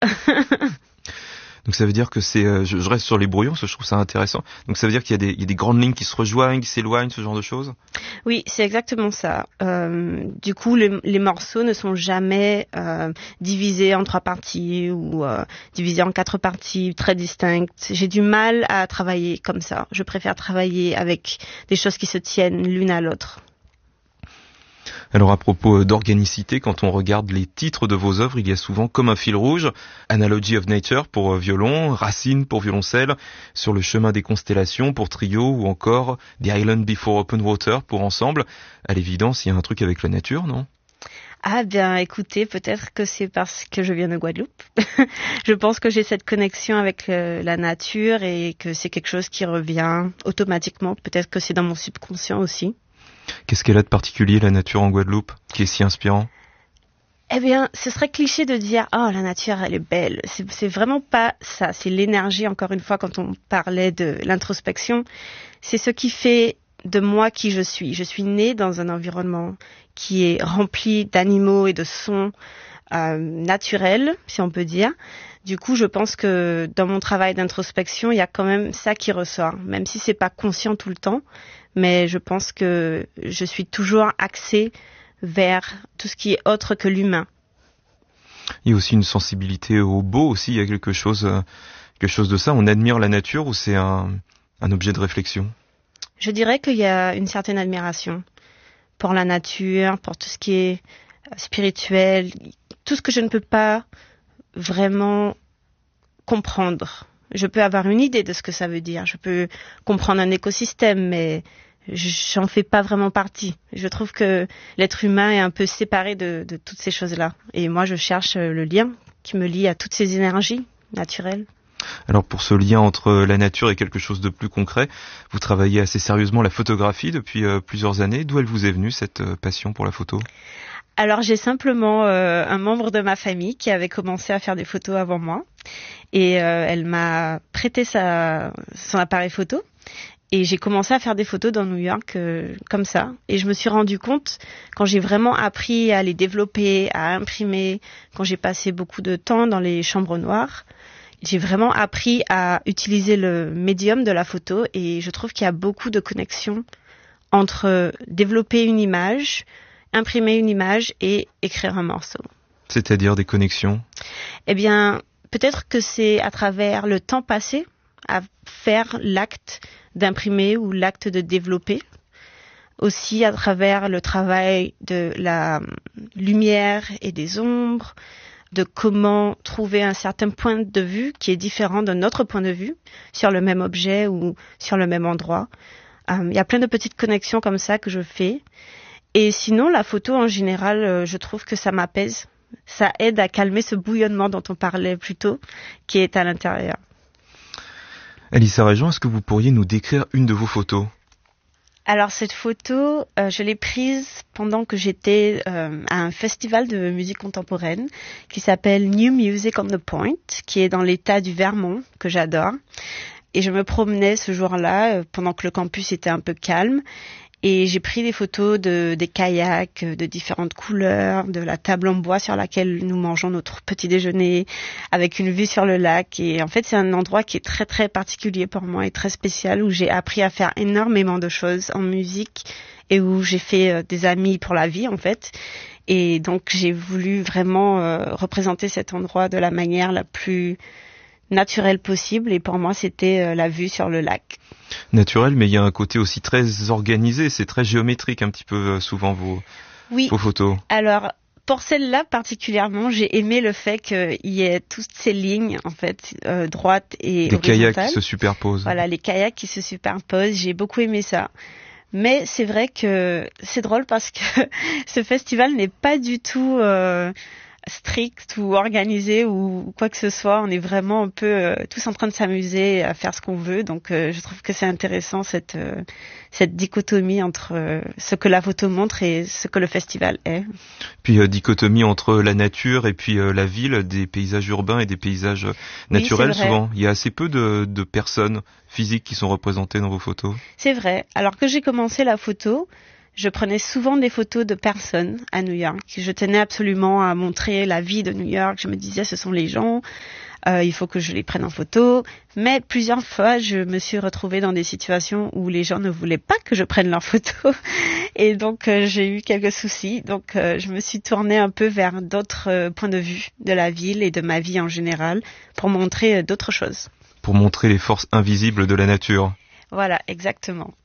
Donc ça veut dire que je reste sur les brouillons, parce que je trouve ça intéressant. Donc ça veut dire qu'il y a des grandes lignes qui se rejoignent, qui s'éloignent, ce genre de choses? Oui, c'est exactement ça. Du coup, les morceaux ne sont jamais divisés en 3 parties ou divisés en 4 parties très distinctes. J'ai du mal à travailler comme ça. Je préfère travailler avec des choses qui se tiennent l'une à l'autre. Alors à propos d'organicité, quand on regarde les titres de vos œuvres, il y a souvent comme un fil rouge Analogy of Nature pour violon, Racine pour violoncelle, Sur le chemin des constellations pour trio ou encore The Island Before Open Water pour ensemble. À l'évidence, il y a un truc avec la nature, non? Ah bien, écoutez, peut-être que c'est parce que je viens de Guadeloupe. Je pense que j'ai cette connexion avec la nature et que c'est quelque chose qui revient automatiquement. Peut-être que c'est dans mon subconscient aussi. Qu'est-ce qu'elle a de particulier, la nature en Guadeloupe, qui est si inspirant? Eh bien, ce serait cliché de dire « Oh, la nature, elle est belle ». C'est vraiment pas ça. C'est l'énergie, encore une fois, quand on parlait de l'introspection. C'est ce qui fait de moi qui je suis. Je suis née dans un environnement qui est rempli d'animaux et de sons naturels, si on peut dire. Du coup, je pense que dans mon travail d'introspection, il y a quand même ça qui ressort, même si c'est pas conscient tout le temps. Mais je pense que je suis toujours axée vers tout ce qui est autre que l'humain. Il y a aussi une sensibilité au beau aussi, il y a quelque chose de ça. On admire la nature ou c'est un objet de réflexion? Je dirais qu'il y a une certaine admiration pour la nature, pour tout ce qui est spirituel, tout ce que je ne peux pas vraiment comprendre. Je peux avoir une idée de ce que ça veut dire. Je peux comprendre un écosystème, mais j'en fais pas vraiment partie. Je trouve que l'être humain est un peu séparé de toutes ces choses-là. Et moi, je cherche le lien qui me lie à toutes ces énergies naturelles. Alors pour ce lien entre la nature et quelque chose de plus concret, vous travaillez assez sérieusement la photographie depuis plusieurs années. D'où elle vous est venue cette passion pour la photo? Alors j'ai simplement un membre de ma famille qui avait commencé à faire des photos avant moi et elle m'a prêté son appareil photo et j'ai commencé à faire des photos dans New York comme ça et je me suis rendu compte quand j'ai vraiment appris à les développer, à imprimer, quand j'ai passé beaucoup de temps dans les chambres noires, j'ai vraiment appris à utiliser le médium de la photo et je trouve qu'il y a beaucoup de connexions entre développer une image, imprimer une image et écrire un morceau. C'est-à-dire des connexions? Eh bien, peut-être que c'est à travers le temps passé à faire l'acte d'imprimer ou l'acte de développer. Aussi à travers le travail de la lumière et des ombres, de comment trouver un certain point de vue qui est différent de notre point de vue sur le même objet ou sur le même endroit. Il y a plein de petites connexions comme ça que je fais. Et sinon, la photo, en général, je trouve que ça m'apaise. Ça aide à calmer ce bouillonnement dont on parlait plus tôt, qui est à l'intérieur. Alissa Régent, est-ce que vous pourriez nous décrire une de vos photos? Alors, cette photo, je l'ai prise pendant que j'étais à un festival de musique contemporaine qui s'appelle New Music on the Point, qui est dans l'état du Vermont, que j'adore. Et je me promenais ce jour-là, pendant que le campus était un peu calme. Et j'ai pris des photos des kayaks de différentes couleurs, de la table en bois sur laquelle nous mangeons notre petit déjeuner, avec une vue sur le lac. Et en fait, c'est un endroit qui est très très particulier pour moi et très spécial, où j'ai appris à faire énormément de choses en musique et où j'ai fait des amis pour la vie en fait. Et donc j'ai voulu vraiment représenter cet endroit de la manière la plus naturelle possible. Et pour moi, c'était la vue sur le lac. Naturel, mais il y a un côté aussi très organisé, c'est très géométrique un petit peu souvent vos photos. Alors pour celle-là particulièrement, j'ai aimé le fait qu'il y ait toutes ces lignes en fait droites et des horizontales. Kayaks qui se superposent. Voilà, les kayaks qui se superposent, j'ai beaucoup aimé ça. Mais c'est vrai que c'est drôle parce que ce festival n'est pas du tout strict ou organisé ou quoi que ce soit. On est vraiment un peu tous en train de s'amuser à faire ce qu'on veut. Donc je trouve que c'est intéressant cette dichotomie entre ce que la photo montre et ce que le festival est. Puis dichotomie entre la nature et puis la ville, des paysages urbains et des paysages naturels. Oui, souvent. Il y a assez peu de personnes physiques qui sont représentées dans vos photos. C'est vrai. Alors que j'ai commencé la photo, je prenais souvent des photos de personnes à New York. Je tenais absolument à montrer la vie de New York. Je me disais, ce sont les gens, il faut que je les prenne en photo. Mais plusieurs fois, je me suis retrouvée dans des situations où les gens ne voulaient pas que je prenne leurs photos. Et donc, j'ai eu quelques soucis. Donc, je me suis tournée un peu vers d'autres points de vue de la ville et de ma vie en général pour montrer d'autres choses. Pour montrer les forces invisibles de la nature. Voilà, exactement.